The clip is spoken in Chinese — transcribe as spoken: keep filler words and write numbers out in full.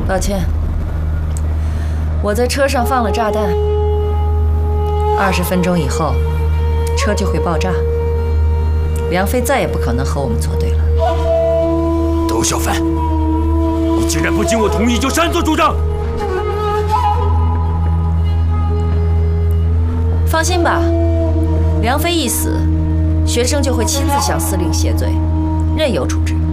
抱歉，我在车上放了炸弹，二十分钟以后，车就会爆炸。梁飞再也不可能和我们作对了。 窦小凡，你竟然不经我同意就擅作主张！ 放心吧，梁飞一死，学生就会亲自向司令谢罪，任由处置。